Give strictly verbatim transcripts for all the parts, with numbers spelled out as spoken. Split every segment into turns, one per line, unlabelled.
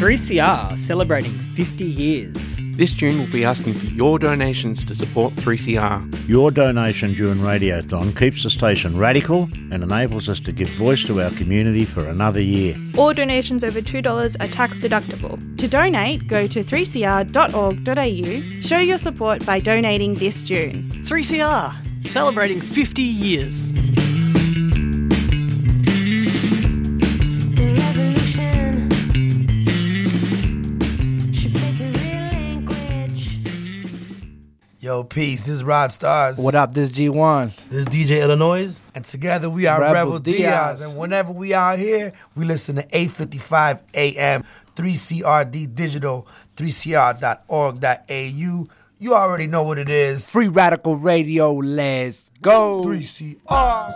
three C R celebrating fifty years.
This June we'll be asking for your donations to support three C R.
Your donation during Radiothon keeps the station radical and enables us to give voice to our community for another year.
All donations over two dollars are tax deductible.
To donate, go to three c r dot org dot a u. Show your support by donating this June.
three C R, celebrating fifty years.
Yo, peace. This is Rod Stars.
What up? This is G one.
This is D J Illinois.
And together we are
Rebel,
Rebel Diaz.
Diaz.
And whenever we out here, we listen to eight fifty-five A M, three C R D Digital, three c r dot org dot a u. You already know what it is.
Free Radical Radio, let's go.
three C R.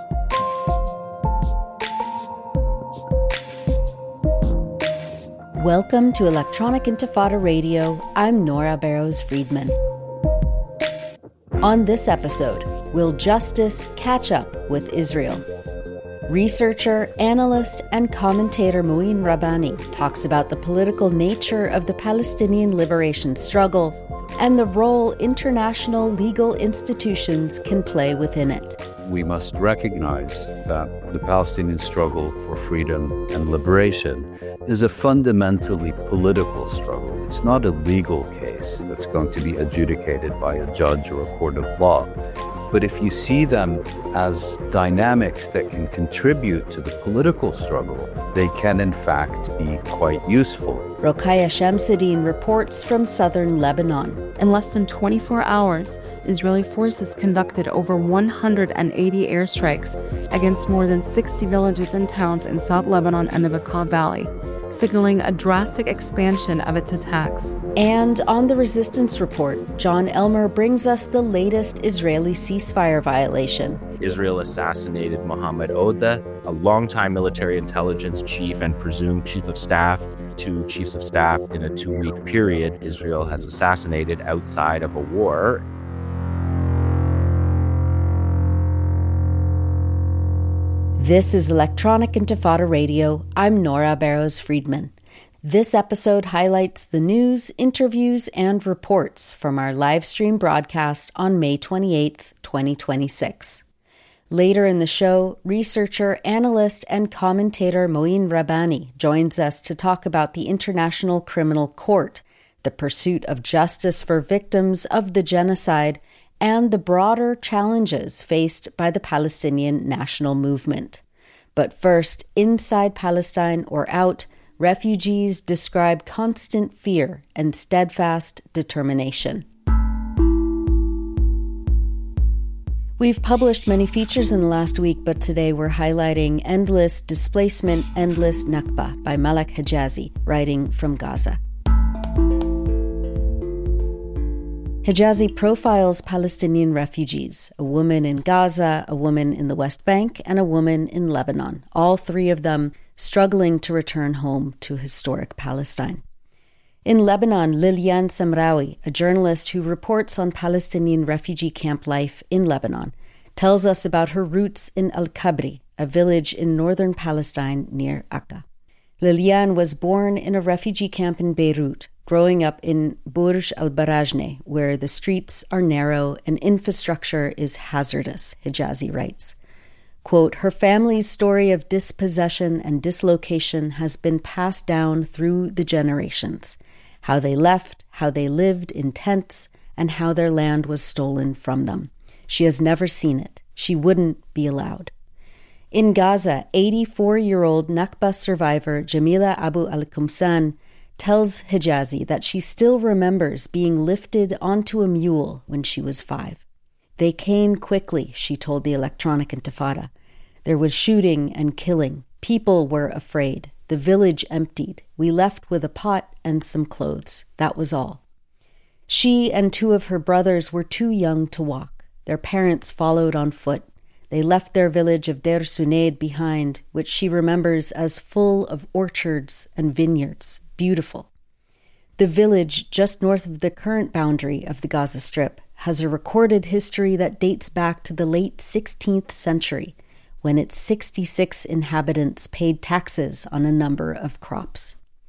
Welcome to Electronic Intifada Radio. I'm Nora Barrows-Friedman. On this episode, will justice catch up with Israel? Researcher, analyst, and commentator Mouin Rabbani talks about the political nature of the Palestinian liberation struggle and the role international legal institutions can play within it.
We must recognize that the Palestinian struggle for freedom and liberation is a fundamentally political struggle. It's not a legal case that's going to be adjudicated by a judge or a court of law. But if you see them as dynamics that can contribute to the political struggle, they can in fact be quite useful.
Rokhaya Shamsuddin reports from southern Lebanon.
In less than twenty-four hours, Israeli forces conducted over one hundred eighty airstrikes against more than sixty villages and towns in South Lebanon and the Bekaa Valley, signaling a drastic expansion of its attacks.
And on the Resistance Report, John Elmer brings us the latest Israeli ceasefire violation.
Israel assassinated Mohammed Odeh, a longtime military intelligence chief and presumed chief of staff. Two chiefs of staff in a two-week period Israel has assassinated outside of a war.
This is Electronic Intifada Radio. I'm Nora Barrows-Friedman. This episode highlights the news, interviews, and reports from our live stream broadcast on May twenty-eighth, twenty twenty-six. Later in the show, researcher, analyst, and commentator Mouin Rabbani joins us to talk about the International Criminal Court, the pursuit of justice for victims of the genocide, and the broader challenges faced by the Palestinian national movement. But first, inside Palestine or out, refugees describe constant fear and steadfast determination. We've published many features in the last week, but today we're highlighting Endless Displacement, Endless Nakba by Malak Hijazi, writing from Gaza. Hijazi profiles Palestinian refugees, a woman in Gaza, a woman in the West Bank, and a woman in Lebanon, all three of them struggling to return home to historic Palestine. In Lebanon, Liliane Samraoui, a journalist who reports on Palestinian refugee camp life in Lebanon, tells us about her roots in Al-Kabri, a village in northern Palestine near Akka. Liliane was born in a refugee camp in Beirut, growing up in Burj al-Barajneh, where the streets are narrow and infrastructure is hazardous, Hijazi writes. Quote, her family's story of dispossession and dislocation has been passed down through the generations. How they left, how they lived in tents, and how their land was stolen from them. She has never seen it. She wouldn't be allowed. In Gaza, eighty-four-year-old Nakba survivor Jamila Abu al-Qumsan tells Hijazi that she still remembers being lifted onto a mule when she was five. They came quickly, she told the Electronic Intifada. There was shooting and killing. People were afraid. The village emptied. We left with a pot and some clothes. That was all. She and two of her brothers were too young to walk. Their parents followed on foot. They left their village of Der Sunaid behind, which she remembers as full of orchards and vineyards. Beautiful. The village, just north of the current boundary of the Gaza Strip, has a recorded history that dates back to the late sixteenth century, when its sixty-six inhabitants paid taxes on a number of crops.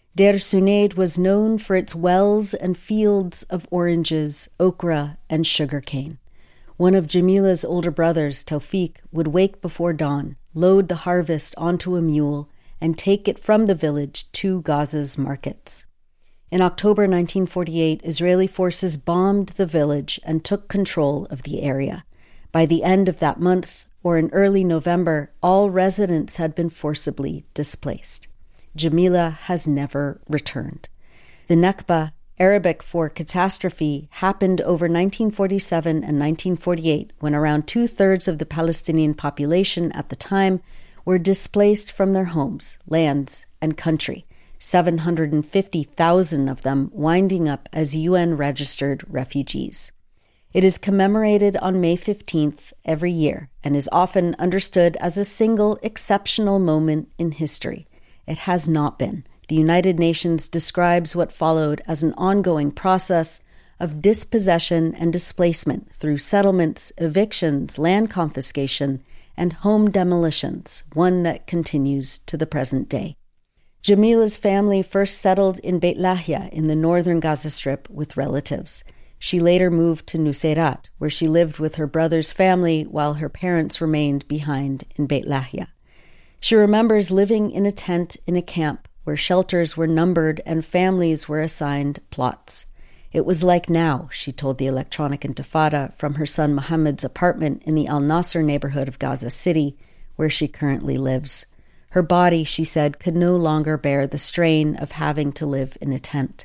Deir Sunaid was known for its wells and fields of oranges, okra, and sugarcane. One of Jamila's older brothers, Tawfiq, would wake before dawn, load the harvest onto a mule, and take it from the village to Gaza's markets. In October nineteen forty-eight, Israeli forces bombed the village and took control of the area. By the end of that month, or in early November, all residents had been forcibly displaced. Jamila has never returned. The Nakba, Arabic for catastrophe, happened over nineteen forty-seven and nineteen forty-eight, when around two-thirds of the Palestinian population at the time were displaced from their homes, lands, and country, seven hundred fifty thousand of them winding up as U N-registered refugees. It is commemorated on May fifteenth every year and is often understood as a single exceptional moment in history. It has not been. The United Nations describes what followed as an ongoing process of dispossession and displacement through settlements, evictions, land confiscation, and home demolitions, one that continues to the present day. Jamila's family first settled in Beit Lahia in the northern Gaza Strip with relatives. She later moved to Nuseirat, where she lived with her brother's family while her parents remained behind in Beit Lahia. She remembers living in a tent in a camp where shelters were numbered and families were assigned plots. It was like now, she told the Electronic Intifada from her son Mohammed's apartment in the Al Nasser neighborhood of Gaza City, where she currently lives. Her body, she said, could no longer bear the strain of having to live in a tent.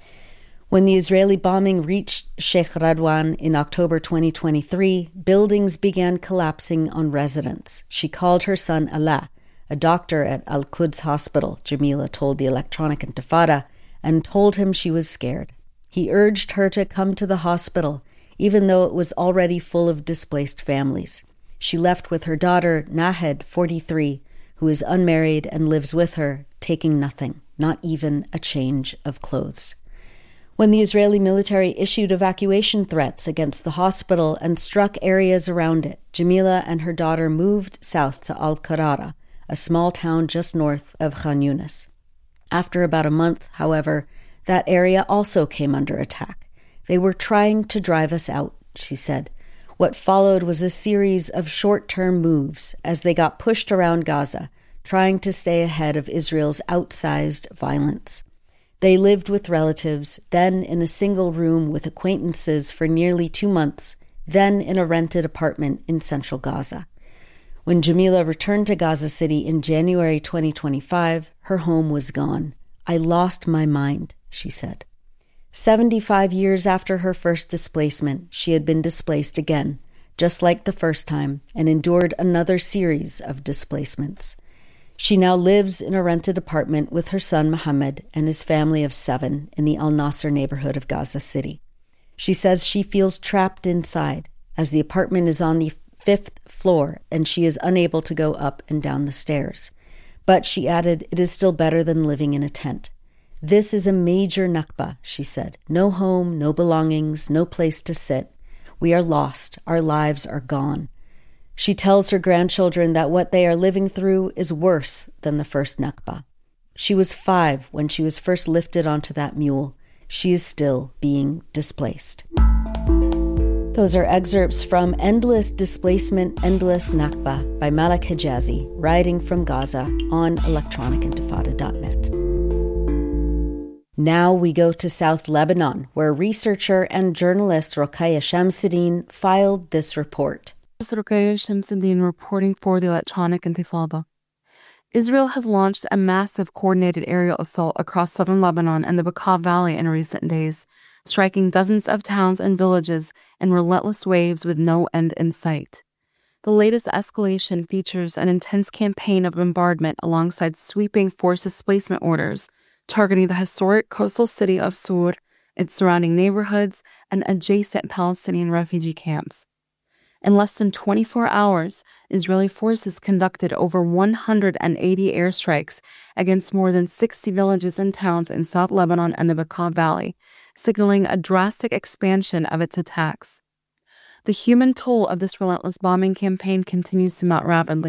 When the Israeli bombing reached Sheikh Radwan in October twenty twenty-three, buildings began collapsing on residents. She called her son Alaa, a doctor at Al-Quds Hospital, Jamila told the Electronic Intifada, and told him she was scared. He urged her to come to the hospital, even though it was already full of displaced families. She left with her daughter, Nahed, forty-three, who is unmarried and lives with her, taking nothing, not even a change of clothes. When the Israeli military issued evacuation threats against the hospital and struck areas around it, Jamila and her daughter moved south to Al-Qarara, a small town just north of Khan Yunis. After about a month, however, that area also came under attack. They were trying to drive us out, she said. What followed was a series of short-term moves as they got pushed around Gaza, trying to stay ahead of Israel's outsized violence. They lived with relatives, then in a single room with acquaintances for nearly two months, then in a rented apartment in central Gaza. When Jamila returned to Gaza City in January twenty twenty-five, her home was gone. I lost my mind, she said. Seventy-five years after her first displacement, she had been displaced again, just like the first time, and endured another series of displacements. She now lives in a rented apartment with her son Mohammed and his family of seven in the Al Nasser neighborhood of Gaza City. She says she feels trapped inside, as the apartment is on the fifth floor and she is unable to go up and down the stairs. But, she added, it is still better than living in a tent. This is a major Nakba, she said. No home, no belongings, no place to sit. We are lost. Our lives are gone. She tells her grandchildren that what they are living through is worse than the first Nakba. She was five when she was first lifted onto that mule. She is still being displaced. Those are excerpts from Endless Displacement, Endless Nakba by Malak Hijazi, writing from Gaza on electronic intifada dot net. Now we go to South Lebanon, where researcher and journalist Rokhaya Shamsuddin filed this report.
This is Rokhaya Shamsuddin reporting for the Electronic Intifada. Israel has launched a massive coordinated aerial assault across southern Lebanon and the Bekaa Valley in recent days, striking dozens of towns and villages in relentless waves with no end in sight. The latest escalation features an intense campaign of bombardment alongside sweeping forced displacement orders, targeting the historic coastal city of Sur, its surrounding neighborhoods, and adjacent Palestinian refugee camps. In less than twenty-four hours, Israeli forces conducted over one hundred eighty airstrikes against more than sixty villages and towns in South Lebanon and the Bekaa Valley, signaling a drastic expansion of its attacks. The human toll of this relentless bombing campaign continues to mount rapidly,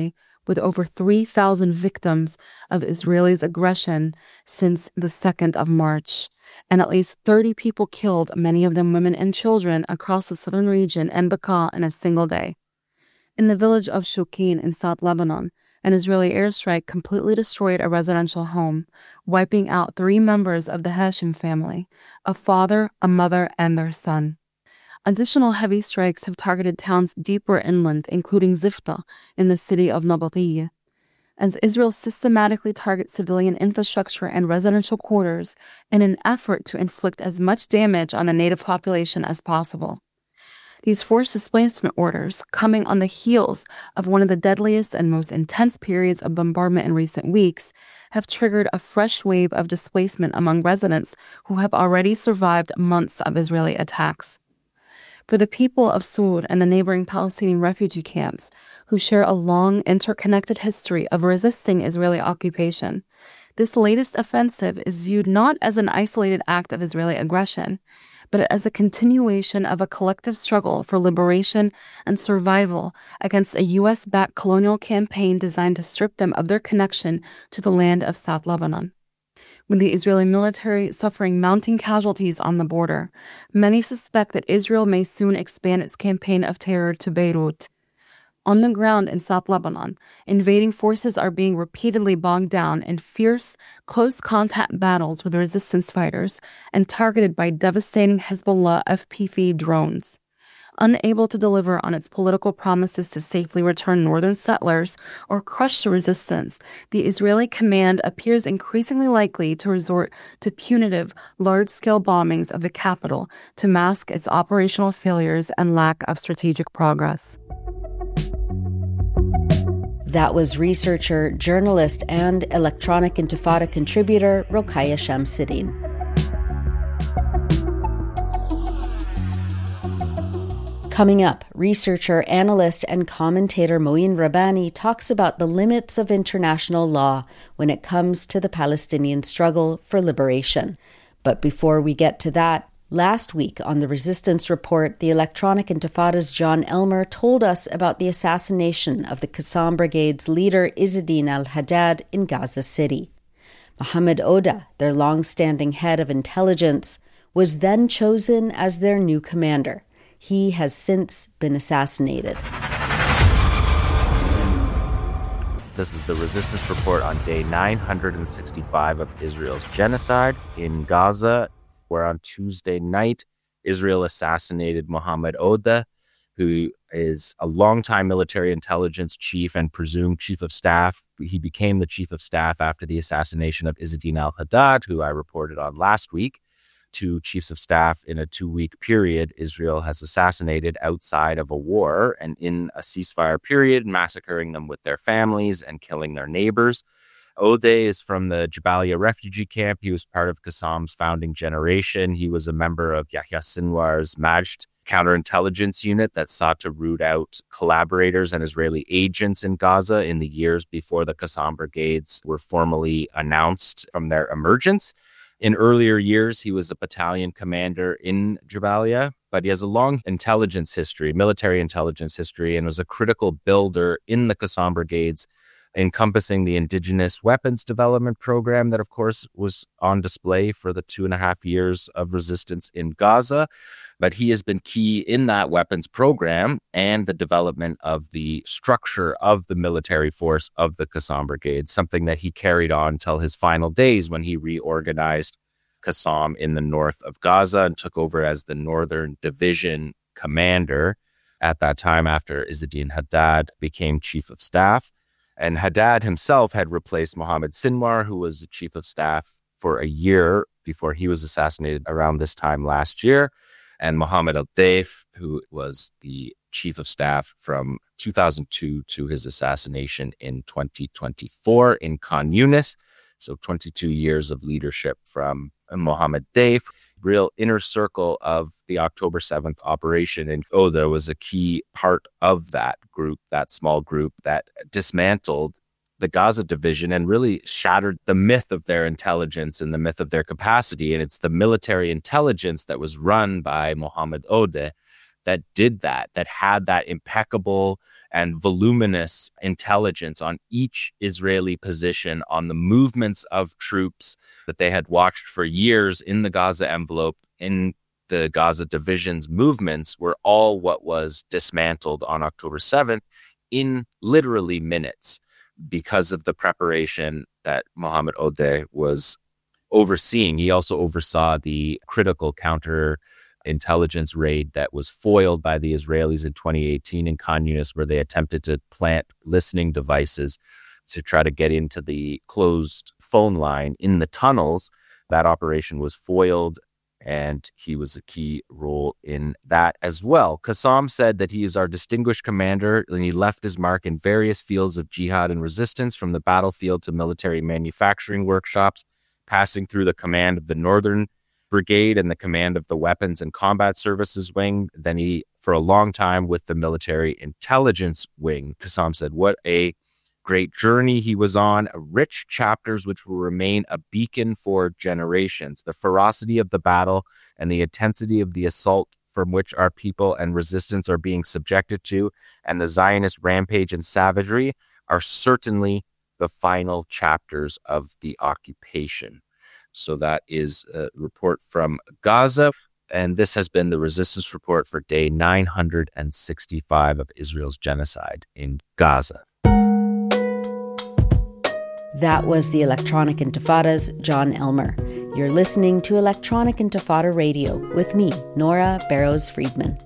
with over three thousand victims of Israel's aggression since the second of March, and at least thirty people killed, many of them women and children, across the southern region and Bekaa in a single day. In the village of Shukin in South Lebanon, an Israeli airstrike completely destroyed a residential home, wiping out three members of the Hashim family, a father, a mother, and their son. Additional heavy strikes have targeted towns deeper inland, including Zifta in the city of Nabatiyah. As Israel systematically targets civilian infrastructure and residential quarters in an effort to inflict as much damage on the native population as possible. These forced displacement orders, coming on the heels of one of the deadliest and most intense periods of bombardment in recent weeks, have triggered a fresh wave of displacement among residents who have already survived months of Israeli attacks. For the people of Sur and the neighboring Palestinian refugee camps, who share a long, interconnected history of resisting Israeli occupation, this latest offensive is viewed not as an isolated act of Israeli aggression, but as a continuation of a collective struggle for liberation and survival against a U S-backed colonial campaign designed to strip them of their connection to the land of South Lebanon. With the Israeli military suffering mounting casualties on the border, many suspect that Israel may soon expand its campaign of terror to Beirut. On the ground in South Lebanon, invading forces are being repeatedly bogged down in fierce, close-contact battles with resistance fighters and targeted by devastating Hezbollah F P V drones. Unable to deliver on its political promises to safely return northern settlers or crush the resistance, the Israeli command appears increasingly likely to resort to punitive, large-scale bombings of the capital to mask its operational failures and lack of strategic progress.
That was researcher, journalist, and Electronic Intifada contributor Rokhaya Shamsuddin. Coming up, researcher, analyst, and commentator Moeen Rabbani talks about the limits of international law when it comes to the Palestinian struggle for liberation. But before we get to that, last week on the Resistance Report, the Electronic Intifada's John Elmer told us about the assassination of the Qassam Brigade's leader Izzedine al-Haddad in Gaza City. Mohammed Oda, their long-standing head of intelligence, was then chosen as their new commander. He has since been assassinated.
This is the Resistance Report on day nine hundred sixty-five of Israel's genocide in Gaza, where on Tuesday night, Israel assassinated Mohammed Oda, who is a longtime military intelligence chief and presumed chief of staff. He became the chief of staff after the assassination of Izzedine al-Haddad, who I reported on last week. Two chiefs of staff in a two-week period Israel has assassinated outside of a war and in a ceasefire period, massacring them with their families and killing their neighbors. Odeh is from the Jabalia refugee camp. He was part of Qassam's founding generation. He was a member of Yahya Sinwar's Majd counterintelligence unit that sought to root out collaborators and Israeli agents in Gaza in the years before the Qassam brigades were formally announced from their emergence. In earlier years, he was a battalion commander in Jabalia, but he has a long intelligence history, military intelligence history, and was a critical builder in the Qassam brigades, encompassing the indigenous weapons development program that, of course, was on display for the two and a half years of resistance in Gaza. But he has been key in that weapons program and the development of the structure of the military force of the Qassam Brigade, something that he carried on till his final days when he reorganized Qassam in the north of Gaza and took over as the Northern Division commander at that time after Izzedine Haddad became chief of staff. And Haddad himself had replaced Mohammed Sinwar, who was the chief of staff for a year before he was assassinated around this time last year. And Mohammed al-Deif, who was the chief of staff from two thousand two to his assassination in twenty twenty-four in Khan Yunis. So twenty-two years of leadership from Mohammed Deif, real inner circle of the October seventh operation. And Oda was a key part of that group, that small group that dismantled the Gaza division and really shattered the myth of their intelligence and the myth of their capacity. And it's the military intelligence that was run by Mohammed Oda that did that, that had that impeccable and voluminous intelligence on each Israeli position, on the movements of troops that they had watched for years in the Gaza envelope, in the Gaza division's movements, were all what was dismantled on October seventh in literally minutes because of the preparation that Mohammed Odeh was overseeing. He also oversaw the critical counter intelligence raid that was foiled by the Israelis in twenty eighteen in Khan Yunis, where they attempted to plant listening devices to try to get into the closed phone line in the tunnels. That operation was foiled, and he was a key role in that as well. Qassam said that he is our distinguished commander, and he left his mark in various fields of jihad and resistance, from the battlefield to military manufacturing workshops, passing through the command of the Northern Brigade and the command of the Weapons and Combat Services Wing. Then he, for a long time, with the Military Intelligence Wing. Qassam said, what a great journey he was on, rich chapters which will remain a beacon for generations. The ferocity of the battle and the intensity of the assault from which our people and resistance are being subjected to, and the Zionist rampage and savagery, are certainly the final chapters of the occupation. So that is a report from Gaza. And this has been the Resistance Report for day nine hundred sixty-five of Israel's genocide in Gaza.
That was the Electronic Intifada's John Elmer. You're listening to Electronic Intifada Radio with me, Nora Barrows-Friedman.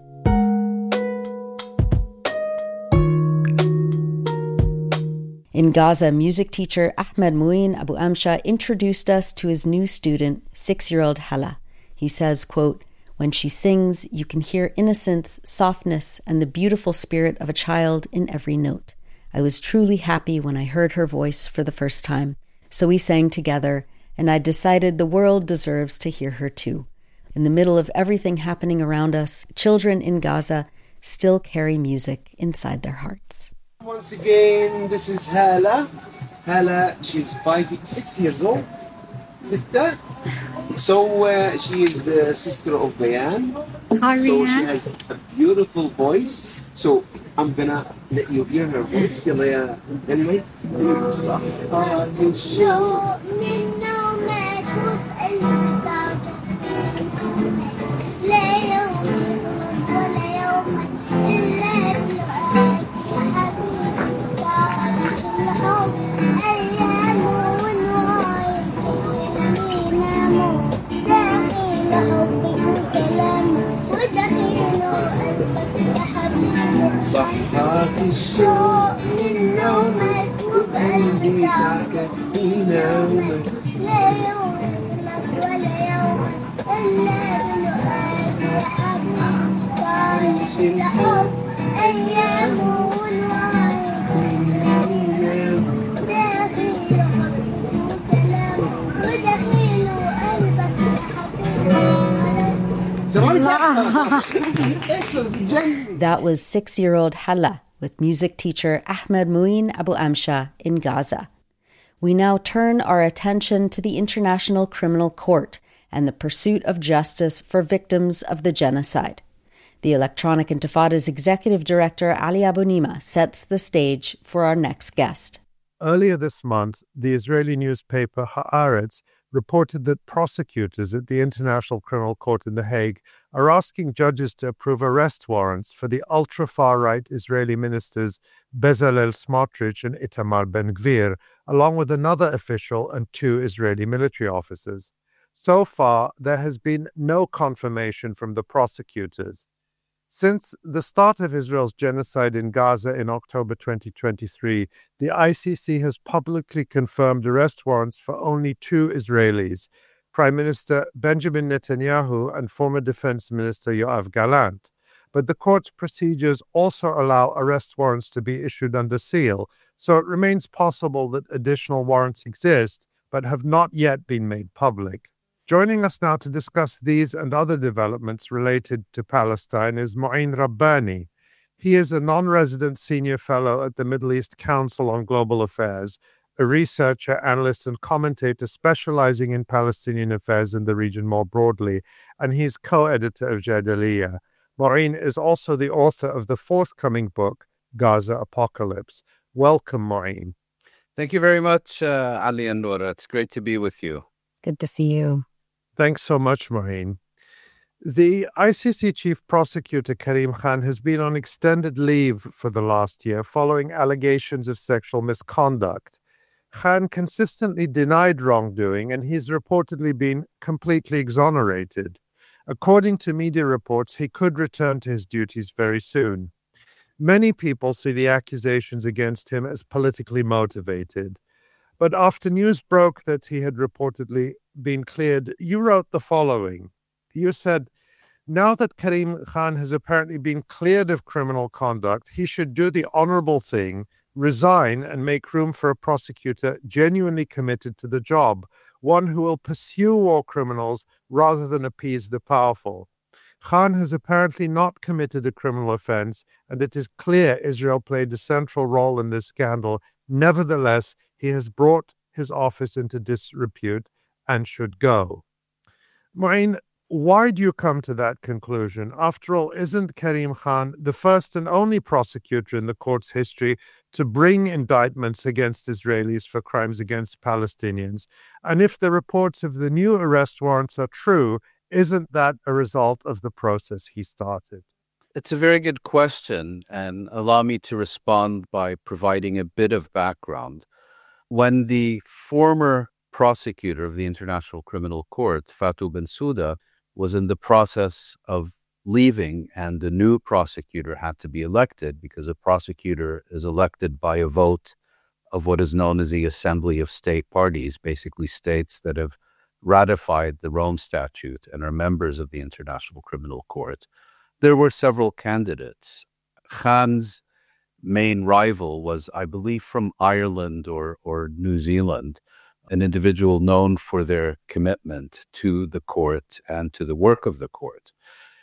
In Gaza, music teacher Ahmed Mouin Abu Amsha introduced us to his new student, six-year-old Hala. He says, quote, "When she sings, you can hear innocence, softness, and the beautiful spirit of a child in every note. I was truly happy when I heard her voice for the first time. So we sang together, and I decided the world deserves to hear her too. In the middle of everything happening around us, children in Gaza still carry music inside their hearts."
Once again, this is Hala. Hala, she's five, six years old. Sitta. So uh, she is a sister of Bayan.
Hi,
so
Rihan.
she has a beautiful voice. So I'm gonna let you hear her voice. يلا يا غني. صح.
شوق من نومك وبقلبك لا يوم يخلص ولا يوم إلا بلقاك يا حبيبي تعرف الحب أيامه ونوايك يناموا داخل حبك وكلامه وداخله قلبك يا حبيبي
صحاك
الشوق من نومك وبقلبك
ينامك
لا يوم يخلص ولا يوم إلا بلقاك يا حبيبي تعيش الحب أيامه ونوايك يناموا داخل حبك وكلامه وداخله قلبك يا حبيبي.
That was six-year-old Hala with music teacher Ahmed Mouin Abu Amsha in Gaza. We now turn our attention to the International Criminal Court and the pursuit of justice for victims of the genocide. The Electronic Intifada's executive director Ali Abunimah sets the stage for our next guest.
Earlier this month, the Israeli newspaper Haaretz reported that prosecutors at the International Criminal Court in The Hague are asking judges to approve arrest warrants for the ultra-far-right Israeli ministers Bezalel Smotrich and Itamar Ben-Gvir, along with another official and two Israeli military officers. So far, there has been no confirmation from the prosecutors. Since the start of Israel's genocide in Gaza in October twenty twenty-three, the I C C has publicly confirmed arrest warrants for only two Israelis, Prime Minister Benjamin Netanyahu and former Defense Minister Yoav Gallant. But the court's procedures also allow arrest warrants to be issued under seal, so it remains possible that additional warrants exist but have not yet been made public. Joining us now to discuss these and other developments related to Palestine is Mouin Rabbani. He is a non-resident senior fellow at the Middle East Council on Global Affairs, a researcher, analyst, and commentator specializing in Palestinian affairs in the region more broadly, and he's co-editor of Jadaliyya. Mouin is also the author of the forthcoming book, Gaza apocalypse. Welcome, Maureen.
Thank you very much, uh, Ali and Nora. It's great to be with you.
Good to see you.
Thanks so much, Maureen. The I C C Chief Prosecutor Karim Khan has been on extended leave for the last year following allegations of sexual misconduct. Khan consistently denied wrongdoing, and he's reportedly been completely exonerated. According to media reports, he could return to his duties very soon. Many people see the accusations against him as politically motivated. But after news broke that he had reportedly been cleared, you wrote the following. You said, now that Karim Khan has apparently been cleared of criminal conduct, he should do the honorable thing, resign, and make room for a prosecutor genuinely committed to the job, one who will pursue war criminals rather than appease the powerful. Khan has apparently not committed a criminal offense, and it is clear Israel played a central role in this scandal. Nevertheless, he has brought his office into disrepute and should go. Maureen, why do you come to that conclusion? After all, isn't Karim Khan the first and only prosecutor in the court's history to bring indictments against Israelis for crimes against Palestinians? And if the reports of the new arrest warrants are true, isn't that a result of the process he started?
It's a very good question, and allow me to respond by providing a bit of background. When the former prosecutor of the International Criminal Court, Fatou Bensouda, was in the process of leaving, and the new prosecutor had to be elected because a prosecutor is elected by a vote of what is known as the Assembly of State Parties, basically states that have ratified the Rome Statute and are members of the International Criminal Court. There were several candidates. Khan's main rival was, I believe, from Ireland or, or New Zealand, an individual known for their commitment to the court and to the work of the court.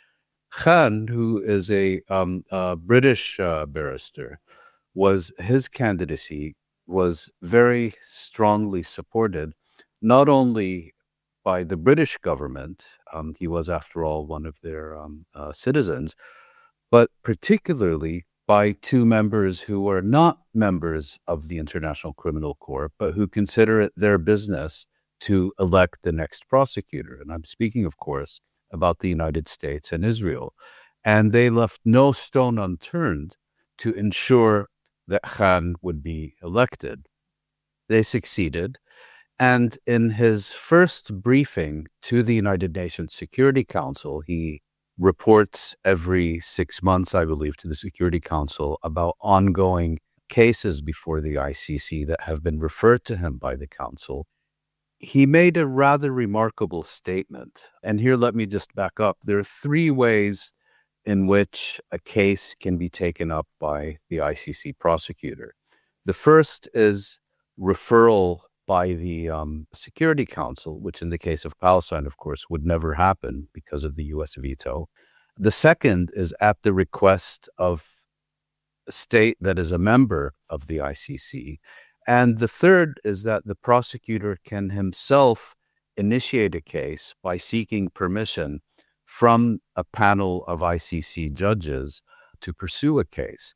Khan, who is a, um, a British uh, barrister, was his candidacy was very strongly supported, not only by the British government, um, he was, after all, one of their um, uh, citizens, but particularly by two members who are not members of the International Criminal Court, but who consider it their business to elect the next prosecutor. And I'm speaking, of course, about the United States and Israel. And they left no stone unturned to ensure that Khan would be elected. They succeeded. And in his first briefing to the United Nations Security Council, he reports every six months, I believe, to the Security Council about ongoing cases before the I C C that have been referred to him by the Council. He made a rather remarkable statement. And here, let me just back up. There are three ways in which a case can be taken up by the I C C prosecutor. The first is referral by the um, Security Council, which in the case of Palestine, of course, would never happen because of the U S veto. The second is at the request of a state that is a member of the I C C. And the third is that the prosecutor can himself initiate a case by seeking permission from a panel of I C C judges to pursue a case.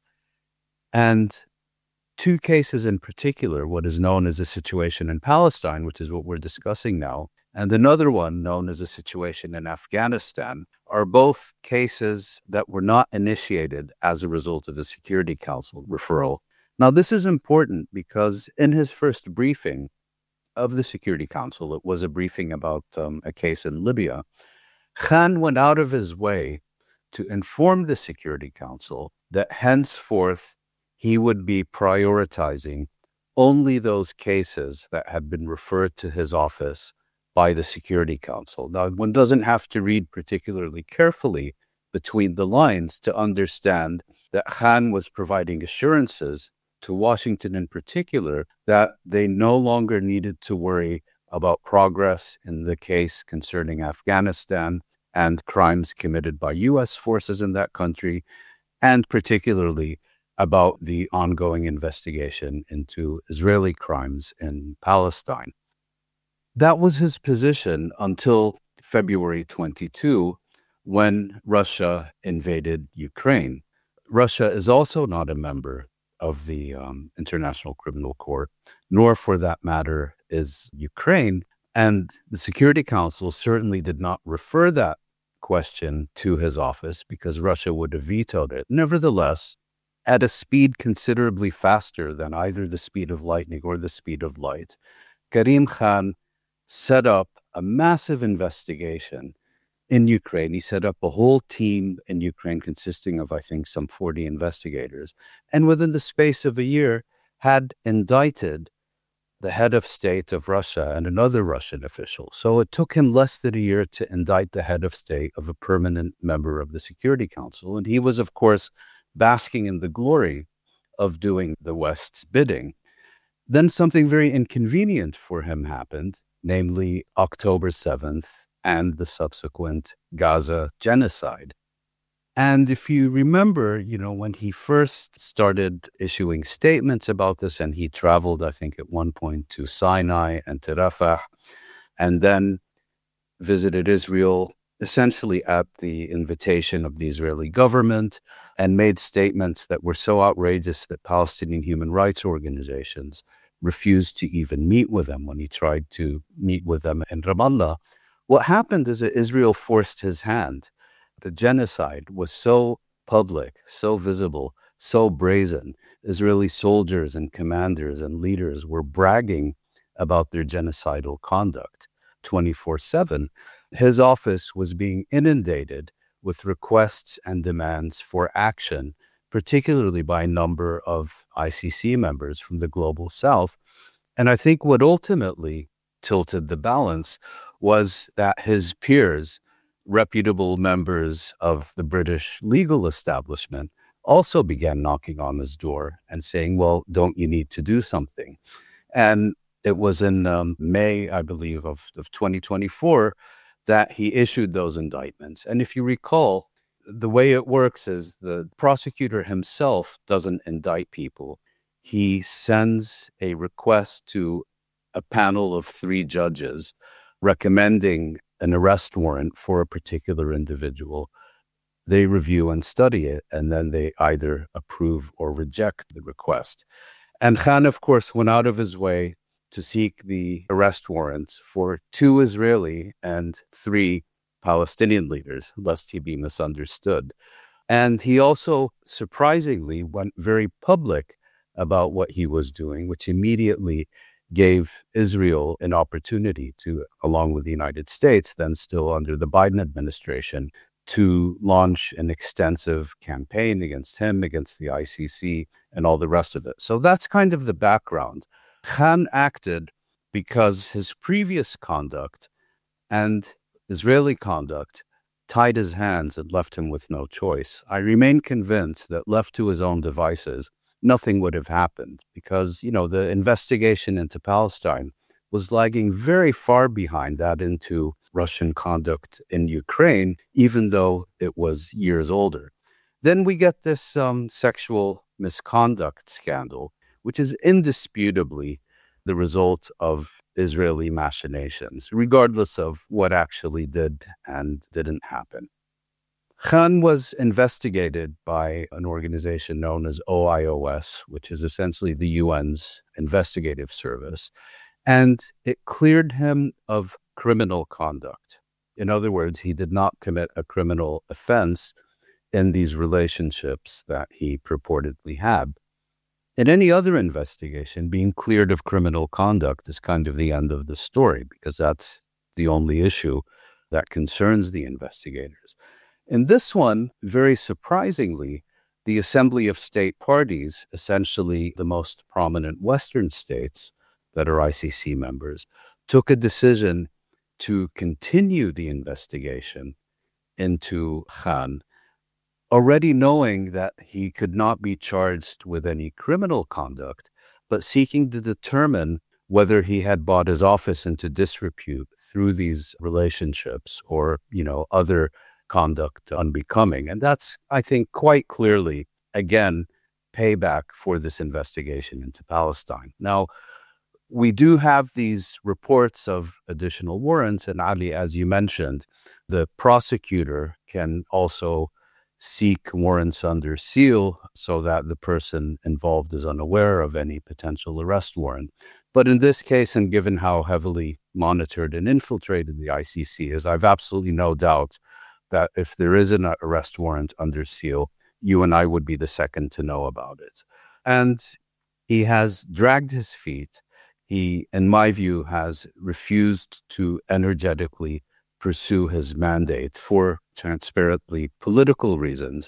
And two cases in particular, what is known as a situation in Palestine, which is what we're discussing now, and another one known as a situation in Afghanistan, are both cases that were not initiated as a result of the Security Council referral. Now, this is important because in his first briefing of the Security Council, it was a briefing about um, a case in Libya, Khan went out of his way to inform the Security Council that henceforth he would be prioritizing only those cases that had been referred to his office by the Security Council. Now, one doesn't have to read particularly carefully between the lines to understand that Khan was providing assurances to Washington in particular that they no longer needed to worry about progress in the case concerning Afghanistan and crimes committed by U S forces in that country, and particularly about the ongoing investigation into Israeli crimes in Palestine. That was his position until February twenty-second, when Russia invaded Ukraine. Russia is also not a member of the um, International Criminal Court, nor for that matter is Ukraine. And the Security Council certainly did not refer that question to his office because Russia would have vetoed it. Nevertheless, at a speed considerably faster than either the speed of lightning or the speed of light, Karim Khan set up a massive investigation in Ukraine. He set up a whole team in Ukraine consisting of, I think, some forty investigators. And within the space of a year, had indicted the head of state of Russia and another Russian official. So it took him less than a year to indict the head of state of a permanent member of the Security Council. And he was, of course, basking in the glory of doing the West's bidding. Then something very inconvenient for him happened, namely October seventh and the subsequent Gaza genocide. And if you remember, you know, when he first started issuing statements about this, and he traveled, I think, at one point to Sinai and to Rafah, and then visited Israel essentially at the invitation of the Israeli government, and made statements that were so outrageous that Palestinian human rights organizations refused to even meet with him when he tried to meet with them in Ramallah. What happened is that Israel forced his hand. The genocide was so public, so visible, so brazen. Israeli soldiers and commanders and leaders were bragging about their genocidal conduct twenty-four seven. His office was being inundated with requests and demands for action, particularly by a number of I C C members from the global south. And I think what ultimately tilted the balance was that his peers, reputable members of the British legal establishment, also began knocking on his door and saying, well, don't you need to do something? And it was in um, May, I believe, of, of twenty twenty-four that he issued those indictments. And if you recall, the way it works is the prosecutor himself doesn't indict people. He sends a request to a panel of three judges recommending an arrest warrant for a particular individual. They review and study it, and then they either approve or reject the request. And Khan, of course, went out of his way to seek the arrest warrants for two Israeli and three Palestinian leaders, lest he be misunderstood. And he also, surprisingly, went very public about what he was doing, which immediately gave Israel an opportunity to, along with the United States, then still under the Biden administration, to launch an extensive campaign against him, against the I C C, and all the rest of it. So that's kind of the background. Khan acted because his previous conduct and Israeli conduct tied his hands and left him with no choice. I remain convinced that left to his own devices, nothing would have happened because, you know, the investigation into Palestine was lagging very far behind that into Russian conduct in Ukraine, even though it was years older. Then we get this um, sexual misconduct scandal, which is indisputably the result of Israeli machinations, regardless of what actually did and didn't happen. Khan was investigated by an organization known as O I O S, which is essentially the U N's investigative service, and it cleared him of criminal conduct. In other words, he did not commit a criminal offense in these relationships that he purportedly had. In any other investigation, being cleared of criminal conduct is kind of the end of the story because that's the only issue that concerns the investigators. In this one, very surprisingly, the Assembly of State Parties, essentially the most prominent Western states that are I C C members, took a decision to continue the investigation into Khan, already knowing that he could not be charged with any criminal conduct, but seeking to determine whether he had brought his office into disrepute through these relationships or, you know, other conduct unbecoming. And that's, I think, quite clearly, again, payback for this investigation into Palestine. Now, we do have these reports of additional warrants, and Ali, as you mentioned, the prosecutor can also seek warrants under seal so that the person involved is unaware of any potential arrest warrant. But in this case, and given how heavily monitored and infiltrated the I C C is, I've absolutely no doubt that if there is an arrest warrant under seal, you and I would be the second to know about it. And he has dragged his feet. He, in my view, has refused to energetically pursue his mandate for transparently political reasons.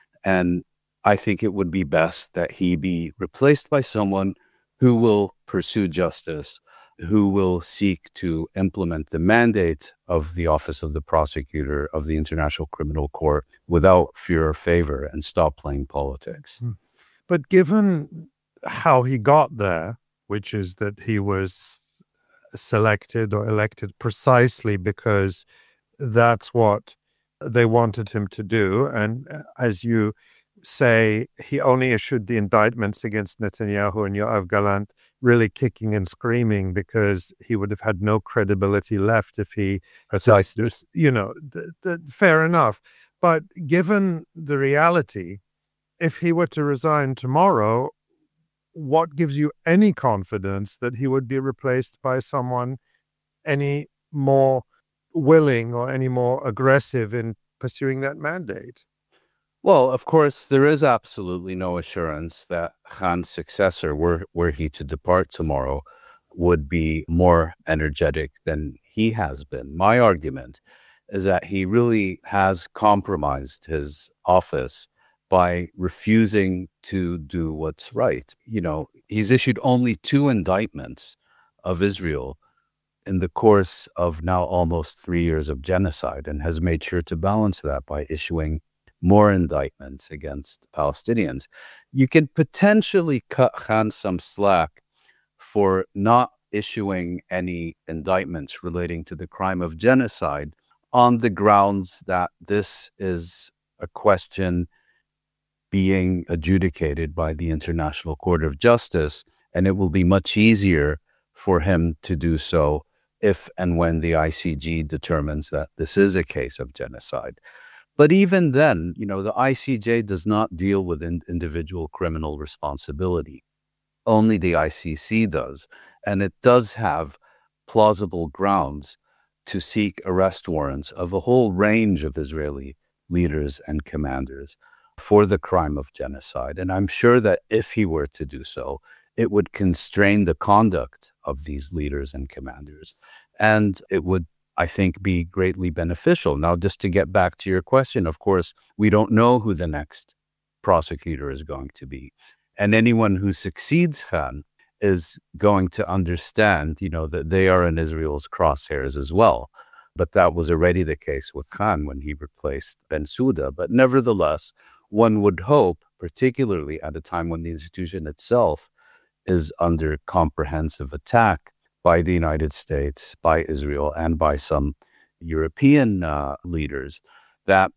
And I think it would be best that he be replaced by someone who will pursue justice, who will seek to implement the mandate of the Office of the Prosecutor of the International Criminal Court without fear or favor and stop playing politics.
But given how he got there, which is that he was selected or elected precisely because that's what they wanted him to do. And as you say, he only issued the indictments against Netanyahu and Yoav Gallant, really kicking and screaming because he would have had no credibility left if he,
Precisely.
you know, th- th- fair enough. But given the reality, if he were to resign tomorrow, what gives you any confidence that he would be replaced by someone any more willing or any more aggressive in pursuing that mandate?
Well, of course, there is absolutely no assurance that Khan's successor, were, were he to depart tomorrow, would be more energetic than he has been. My argument is that he really has compromised his office by refusing to do what's right. You know, he's issued only two indictments of Israel in the course of now almost three years of genocide, and has made sure to balance that by issuing more indictments against Palestinians. You can potentially cut Khan some slack for not issuing any indictments relating to the crime of genocide on the grounds that this is a question being adjudicated by the International Court of Justice, and it will be much easier for him to do so if and when the I C J determines that this is a case of genocide. But even then, you know, the I C J does not deal with in- individual criminal responsibility. Only the I C C does, and it does have plausible grounds to seek arrest warrants of a whole range of Israeli leaders and commanders for the crime of genocide. And I'm sure that if he were to do so, it would constrain the conduct of these leaders and commanders. And it would, I think, be greatly beneficial. Now, just to get back to your question, of course, we don't know who the next prosecutor is going to be. And anyone who succeeds Khan is going to understand, you know, that they are in Israel's crosshairs as well. But that was already the case with Khan when he replaced Bensouda. But nevertheless, one would hope, particularly at a time when the institution itself is under comprehensive attack by the United States, by Israel, and by some European uh, leaders, that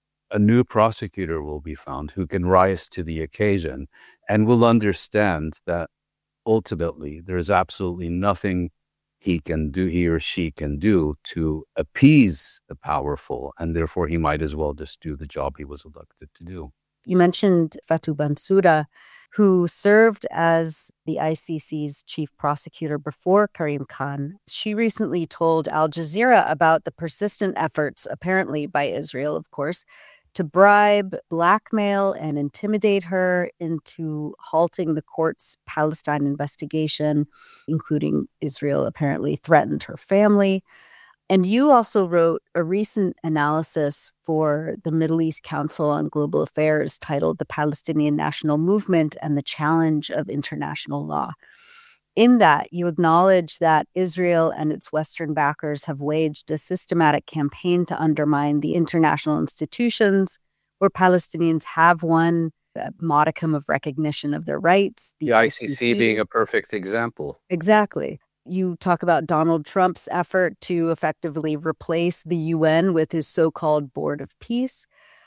a new prosecutor will be found who can rise to the occasion and will understand that ultimately there is absolutely nothing he can do, he or she can do to appease the powerful, and therefore he might as well just do the job he was elected to do.
You mentioned Fatou Bensouda, who served as the I C C's chief prosecutor before Karim Khan. She recently told Al Jazeera about the persistent efforts, apparently by Israel, of course, to bribe, blackmail, and intimidate her into halting the court's Palestine investigation, including Israel apparently threatened her family. And you also wrote a recent analysis for the Middle East Council on Global Affairs titled The Palestinian National Movement and the Challenge of International Law. In that, you acknowledge that Israel and its Western backers have waged a systematic campaign to undermine the international institutions where Palestinians have won a modicum of recognition of their rights.
The, the I C C, I C C being a perfect example.
Exactly. You talk about Donald Trump's effort to effectively replace the U N with his so-called Board of Peace.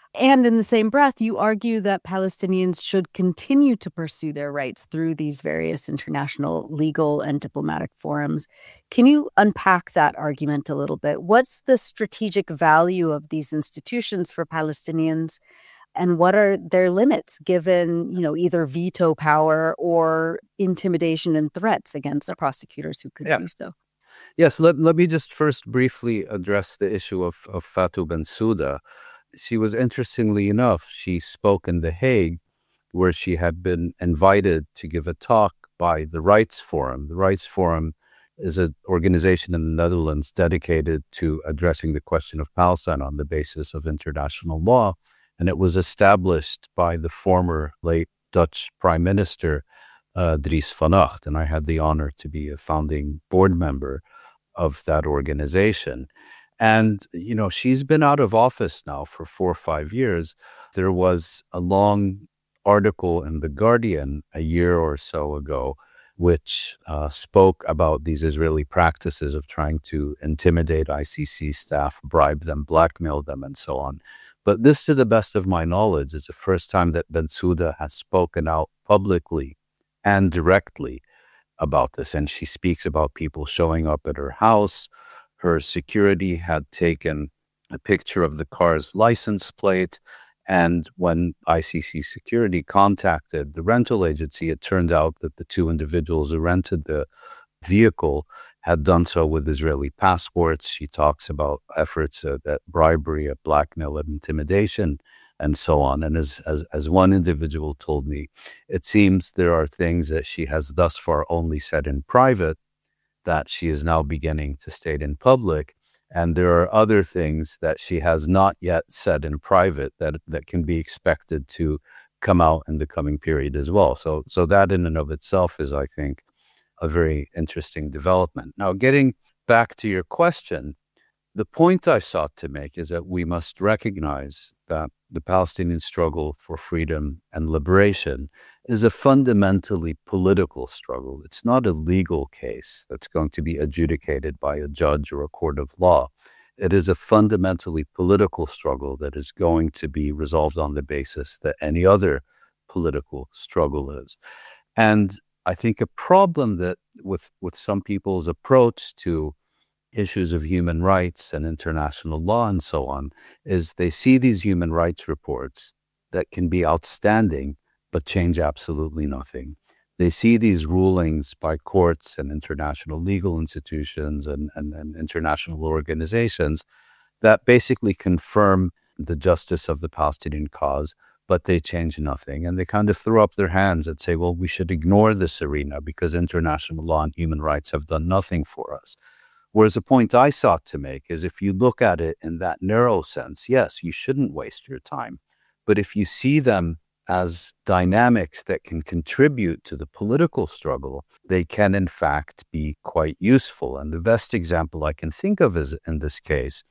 And in the same breath, you argue that Palestinians should continue to pursue their rights through these various international legal and diplomatic forums. Can you unpack that argument a little bit? What's the strategic value of these institutions for Palestinians? And what are their limits given, you know, either veto power or intimidation and threats against the prosecutors who could
Yeah.
do so?
Yes, let, let me just first briefly address the issue of, of Fatou Bensouda. She was, interestingly enough, she spoke in The Hague, where she had been invited to give a talk by the Rights Forum. The Rights Forum is an organization in the Netherlands dedicated to addressing the question of Palestine on the basis of international law. And it was established by the former late Dutch Prime Minister, uh, Dries van Acht. And I had the honor to be a founding board member of that organization. And, you know, she's been out of office now for four or five years. There was a long article in The Guardian a year or so ago, which uh, spoke about these Israeli practices of trying to intimidate I C C staff, bribe them, blackmail them, and so on. But this, to the best of my knowledge, is the first time that Bensouda has spoken out publicly and directly about this. And she speaks about people showing up at her house. Her security had taken a picture of the car's license plate. And when I C C security contacted the rental agency, it turned out that the two individuals who rented the vehicle had done so with Israeli passports. She talks about efforts uh, at bribery, at blackmail, at intimidation, and so on. And as, as, as one individual told me, it seems there are things that she has thus far only said in private that she is now beginning to state in public. And there are other things that she has not yet said in private that, that can be expected to come out in the coming period as well. So, so that in and of itself is, I think, a very interesting development. Now, getting back to your question, the point I sought to make is that we must recognize that the Palestinian struggle for freedom and liberation is a fundamentally political struggle. It's not a legal case that's going to be adjudicated by a judge or a court of law. It is a fundamentally political struggle that is going to be resolved on the basis that any other political struggle is. And I think a problem that with, with some people's approach to issues of human rights and international law and so on is they see these human rights reports that can be outstanding but change absolutely nothing. They see these rulings by courts and international legal institutions and, and, and international organizations that basically confirm the justice of the Palestinian cause, but they change nothing. And they kind of throw up their hands and say, well, we should ignore this arena because international law and human rights have done nothing for us. Whereas the point I sought to make is if you look at it in that narrow sense, yes, you shouldn't waste your time. But if you see them as dynamics that can contribute to the political struggle, they can in fact be quite useful. And the best example I can think of is in this case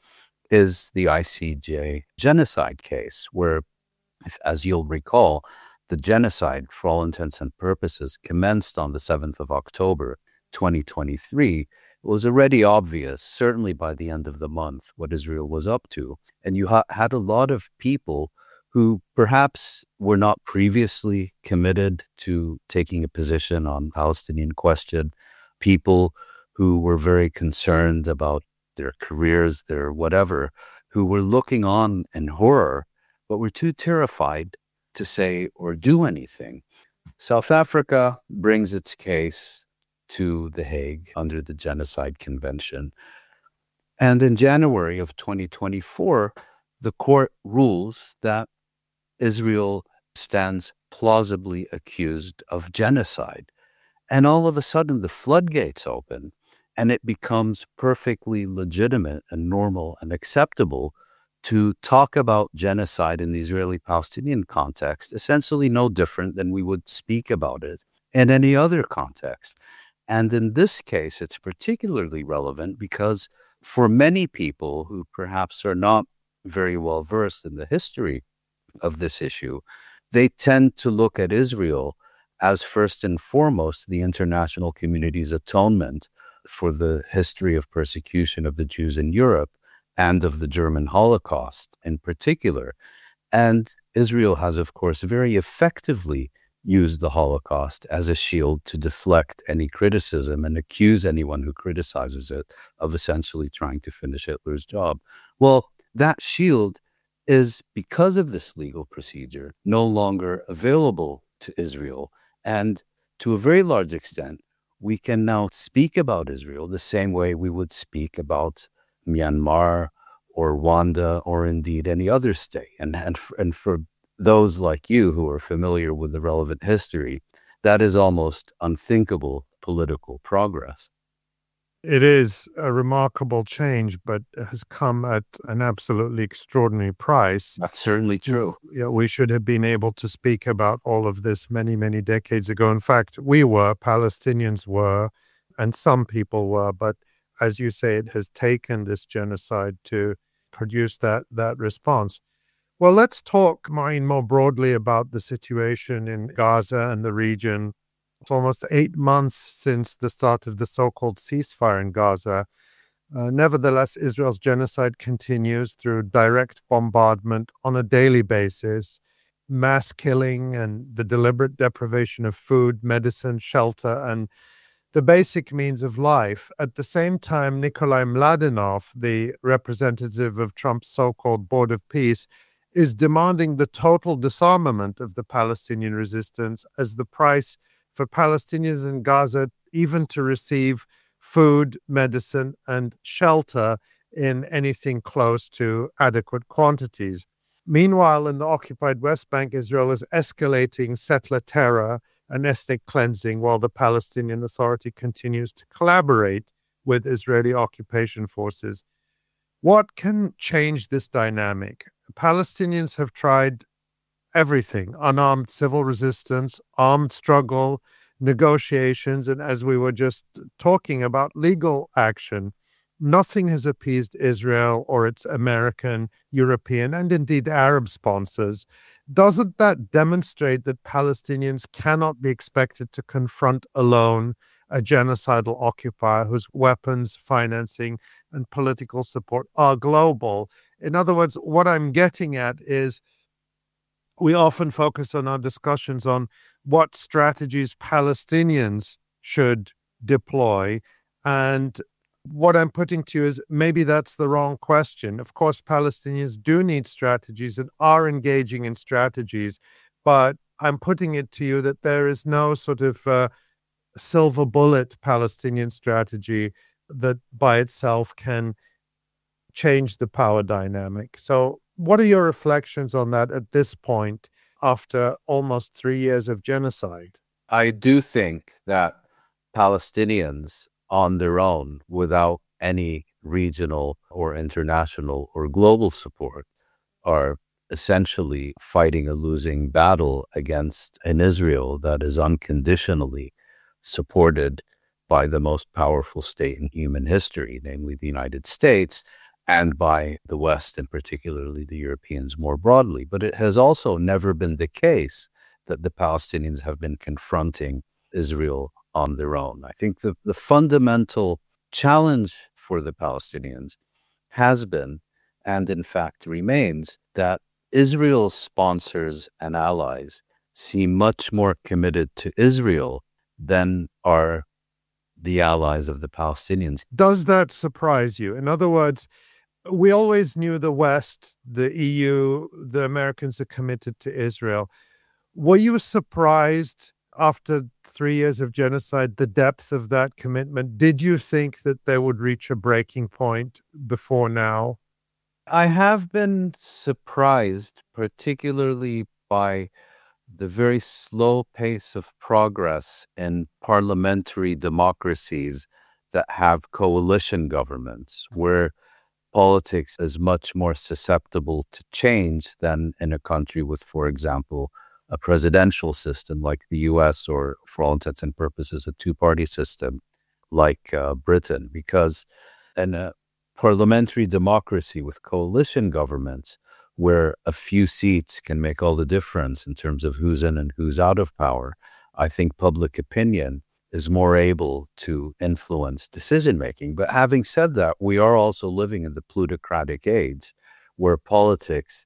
is the I C J genocide case, where, if, as you'll recall, the genocide, for all intents and purposes, commenced on the seventh of October, twenty twenty-three. It was already obvious, certainly by the end of the month, what Israel was up to. And you ha- had a lot of people who perhaps were not previously committed to taking a position on Palestinian question, people who were very concerned about their careers, their whatever, who were looking on in horror, but were too terrified to say or do anything. South Africa brings its case to The Hague under the Genocide Convention. And in January of twenty twenty-four, the court rules that Israel stands plausibly accused of genocide. And all of a sudden, the floodgates open, and it becomes perfectly legitimate and normal and acceptable to talk about genocide in the Israeli-Palestinian context, essentially no different than we would speak about it in any other context. And in this case, it's particularly relevant because for many people who perhaps are not very well versed in the history of this issue, they tend to look at Israel as first and foremost the international community's atonement for the history of persecution of the Jews in Europe and of the German Holocaust in particular. And Israel has, of course, very effectively used the Holocaust as a shield to deflect any criticism and accuse anyone who criticizes it of essentially trying to finish Hitler's job. Well, that shield is, because of this legal procedure, no longer available to Israel. And to a very large extent, we can now speak about Israel the same way we would speak about Myanmar or Rwanda or indeed any other state. And, and, and for those like you who are familiar with the relevant history, that is almost unthinkable political progress.
It is a remarkable change, but has come at an absolutely extraordinary price.
That's certainly true.
Yeah, we should have been able to speak about all of this many, many decades ago. In fact, we were, Palestinians were, and some people were, but as you say, it has taken this genocide to produce that, that response. Well, let's talk, Maureen, more broadly about the situation in Gaza and the region. It's almost eight months since the start of the so-called ceasefire in Gaza. Uh, nevertheless, Israel's genocide continues through direct bombardment on a daily basis, mass killing and the deliberate deprivation of food, medicine, shelter, and the basic means of life. At the same time, Nikolai Mladenov, the representative of Trump's so-called Board of Peace, is demanding the total disarmament of the Palestinian resistance as the price for Palestinians in Gaza even to receive food, medicine, and shelter in anything close to adequate quantities. Meanwhile, in the occupied West Bank, Israel is escalating settler terror and ethnic cleansing while the Palestinian Authority continues to collaborate with Israeli occupation forces. What can change this dynamic? Palestinians have tried everything: unarmed civil resistance, armed struggle, negotiations, and as we were just talking about, legal action. Nothing has appeased Israel or its American, European, and indeed Arab sponsors. Doesn't that demonstrate that Palestinians cannot be expected to confront alone a genocidal occupier whose weapons, financing, and political support are global? In other words, what I'm getting at is we often focus on our discussions on what strategies Palestinians should deploy. And what I'm putting to you is maybe that's the wrong question. Of course, Palestinians do need strategies and are engaging in strategies, but I'm putting it to you that there is no sort of uh, silver bullet Palestinian strategy that by itself can change the power dynamic. So what are your reflections on that at this point after almost three years of genocide?
I do think that Palestinians on their own, without any regional or international or global support, are essentially fighting a losing battle against an Israel that is unconditionally supported by the most powerful state in human history, namely the United States, and by the West, and particularly the Europeans more broadly. But it has also never been the case that the Palestinians have been confronting Israel on their own. I think the, the fundamental challenge for the Palestinians has been, and in fact remains, that Israel's sponsors and allies seem much more committed to Israel than are the allies of the Palestinians.
Does that surprise you? In other words, we always knew the West, the E U, the Americans are committed to Israel. Were you surprised after three years of genocide, the depth of that commitment? Did you think that they would reach a breaking point before now?
I have been surprised, particularly by the very slow pace of progress in parliamentary democracies that have coalition governments, where politics is much more susceptible to change than in a country with, for example, a presidential system like the U S, or for all intents and purposes, a two-party system like uh, Britain. Because in a parliamentary democracy with coalition governments, where a few seats can make all the difference in terms of who's in and who's out of power, I think public opinion is more able to influence decision-making. But having said that, we are also living in the plutocratic age, where politics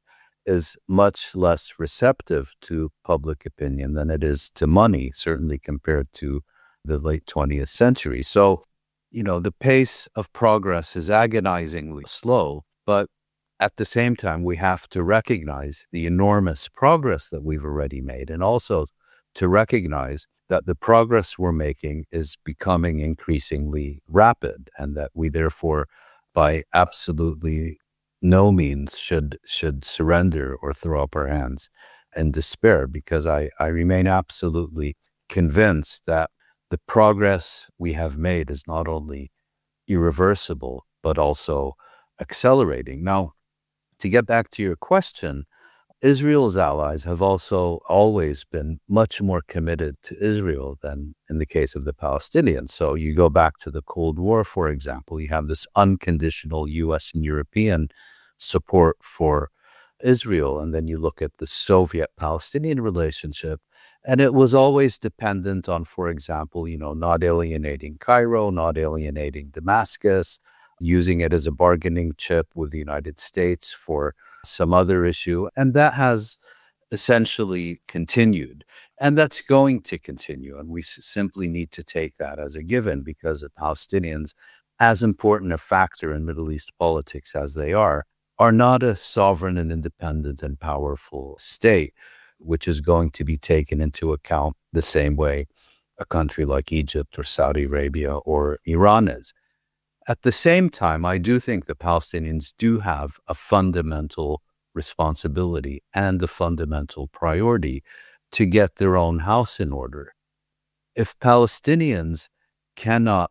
is much less receptive to public opinion than it is to money, certainly compared to the late twentieth century. So, you know, the pace of progress is agonizingly slow, but at the same time, we have to recognize the enormous progress that we've already made, and also to recognize that the progress we're making is becoming increasingly rapid, and that we therefore, by absolutely no means should should surrender or throw up our hands in despair, because I, I remain absolutely convinced that the progress we have made is not only irreversible, but also accelerating. Now, to get back to your question, Israel's allies have also always been much more committed to Israel than in the case of the Palestinians. So you go back to the Cold War, for example, you have this unconditional U S and European support for Israel. And then you look at the Soviet-Palestinian relationship, and it was always dependent on, for example, you know, not alienating Cairo, not alienating Damascus, using it as a bargaining chip with the United States for some other issue. And that has essentially continued. And that's going to continue. And we s- simply need to take that as a given, because the Palestinians, as important a factor in Middle East politics as they are, are not a sovereign and independent and powerful state, which is going to be taken into account the same way a country like Egypt or Saudi Arabia or Iran is. At the same time, I do think the Palestinians do have a fundamental responsibility and a fundamental priority to get their own house in order. If Palestinians cannot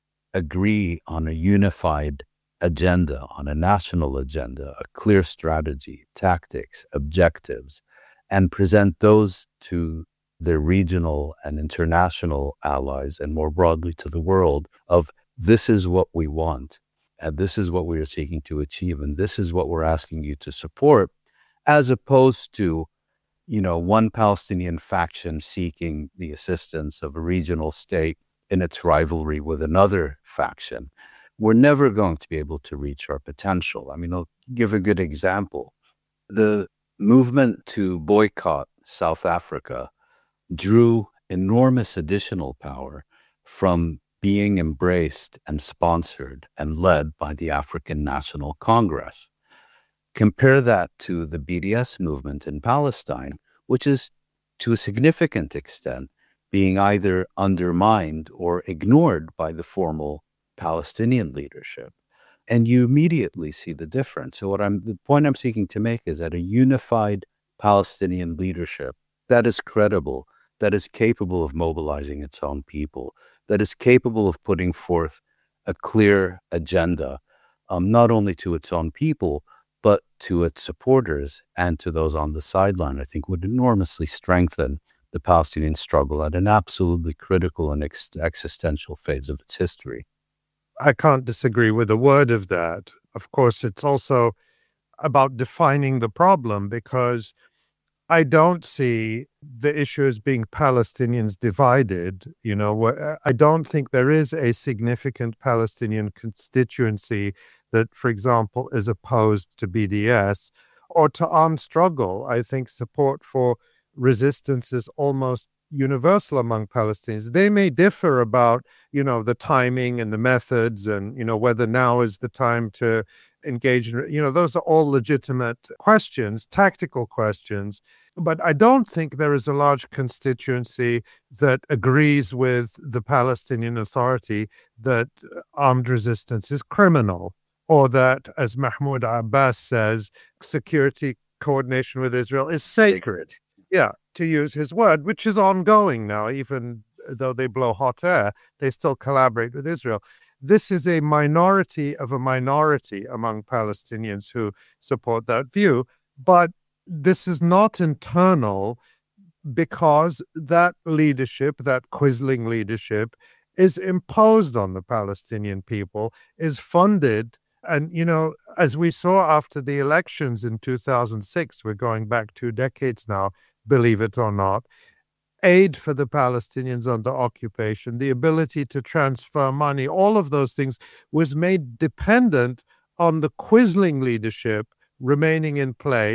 agree on a unified agenda, on a national agenda, a clear strategy, tactics, objectives, and present those to their regional and international allies, and more broadly to the world, of this is what we want, and this is what we are seeking to achieve, and this is what we're asking you to support, as opposed to, you know, one Palestinian faction seeking the assistance of a regional state in its rivalry with another faction. We're never going to be able to reach our potential. I mean, I'll give a good example. The movement to boycott South Africa drew enormous additional power from being embraced and sponsored and led by the African National Congress. Compare that to the B D S movement in Palestine, which is to a significant extent being either undermined or ignored by the formal Palestinian leadership. And you immediately see the difference. So what I'm, the point I'm seeking to make is that a unified Palestinian leadership that is credible, that is capable of mobilizing its own people, that is capable of putting forth a clear agenda, um, not only to its own people, but to its supporters and to those on the sideline, I think would enormously strengthen the Palestinian struggle at an absolutely critical and ex- existential phase of its history.
I can't disagree with a word of that. Of course, it's also about defining the problem, because I don't see the issue as being Palestinians divided. You know, I don't think there is a significant Palestinian constituency that, for example, is opposed to B D S or to armed struggle. I think support for resistance is almost universal among Palestinians. They may differ about, you know, the timing and the methods and, you know, whether now is the time to engage in, you know, those are all legitimate questions, tactical questions. But I don't think there is a large constituency that agrees with the Palestinian Authority that armed resistance is criminal, or that, as Mahmoud Abbas says, security coordination with Israel is sacred. Yeah, to use his word, which is ongoing now, even though they blow hot air, they still collaborate with Israel. This is a minority of a minority among Palestinians who support that view, but this is not internal, because that leadership, that Quisling leadership, is imposed on the Palestinian people, is funded. And, you know, as we saw after the elections in two thousand six, we're going back two decades now, believe it or not, aid for the Palestinians under occupation, the ability to transfer money, all of those things was made dependent on the Quisling leadership remaining in place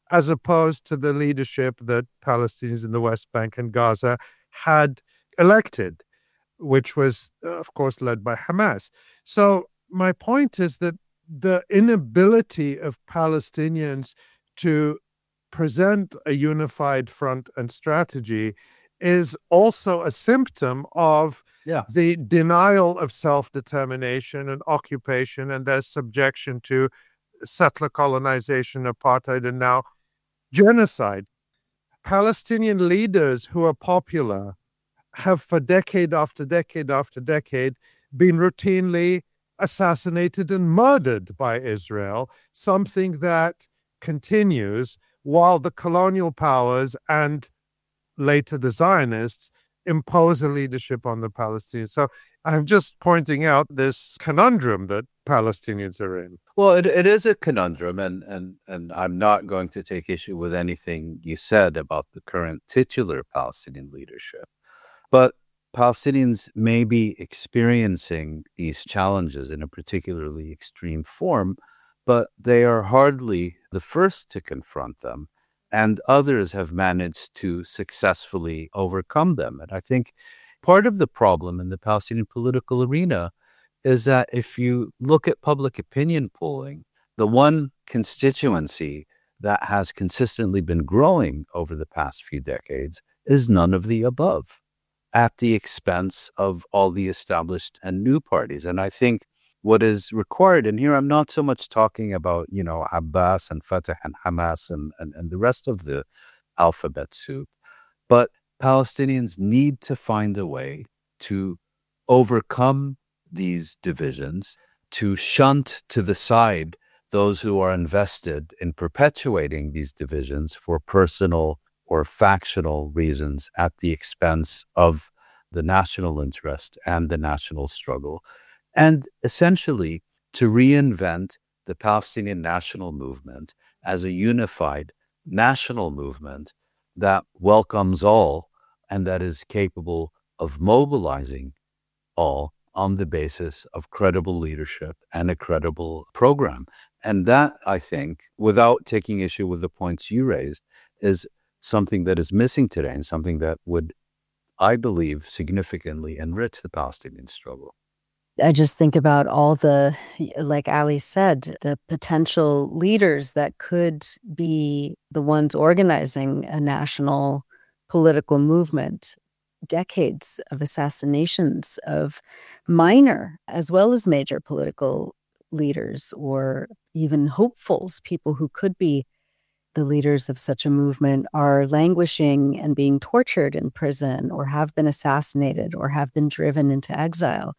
as opposed to the leadership that Palestinians in the West Bank and Gaza had elected, which was, of course, led by Hamas. So my point is that the inability of Palestinians to present a unified front and strategy is also a symptom of
yeah.
the denial of self-determination and occupation and their subjection to settler colonization, apartheid, and now genocide. Palestinian leaders who are popular have for decade after decade after decade been routinely assassinated and murdered by Israel, something that continues while the colonial powers and later the Zionists impose a leadership on the Palestinians. So I'm just pointing out this conundrum that Palestinians are in.
Well, it, it is a conundrum, and, and, and I'm not going to take issue with anything you said about the current titular Palestinian leadership. But Palestinians may be experiencing these challenges in a particularly extreme form, but they are hardly the first to confront them, and others have managed to successfully overcome them. And I think part of the problem in the Palestinian political arena is that if you look at public opinion polling, the one constituency that has consistently been growing over the past few decades is none of the above, at the expense of all the established and new parties. And I think what is required, and here I'm not so much talking about, you know, Abbas and Fatah and Hamas and, and, and the rest of the alphabet soup, but Palestinians need to find a way to overcome these divisions, to shunt to the side those who are invested in perpetuating these divisions for personal or factional reasons at the expense of the national interest and the national struggle, and essentially to reinvent the Palestinian national movement as a unified national movement that welcomes all and that is capable of mobilizing all on the basis of credible leadership and a credible program. And that, I think, without taking issue with the points you raised, is something that is missing today and something that would, I believe, significantly enrich the Palestinian struggle.
I just think about all the, like Ali said, the potential leaders that could be the ones organizing a national political movement. Decades of assassinations of minor as well as major political leaders, or even hopefuls, people who could be the leaders of such a movement, are languishing and being tortured in prison, or have been assassinated, or have been driven into exile,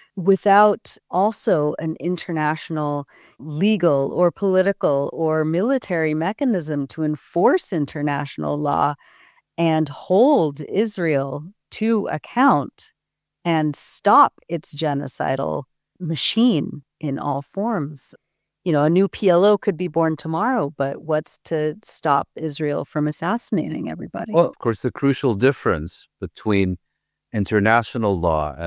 without also an international legal or political or military mechanism to enforce international law and hold Israel to account and stop its genocidal machine in all forms. You know, a new P L O could be born tomorrow, but what's to stop Israel from assassinating everybody?
Well, of course, the crucial difference between international law